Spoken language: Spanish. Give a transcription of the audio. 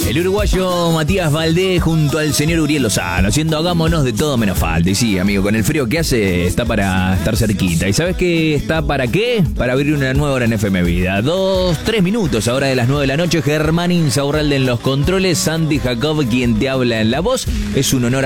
El uruguayo Matías Valdés junto al señor Uriel Lozano, haciendo hagámonos de todo menos falta. Y sí, amigo, con el frío que hace está para estar cerquita. ¿Y sabes qué está para qué? Para abrir una nueva hora en FM Vida. 3 minutos ahora de las 9 de la noche. Germán Insaurralde en los controles, Santi Jacob quien te habla en la voz. Es un honor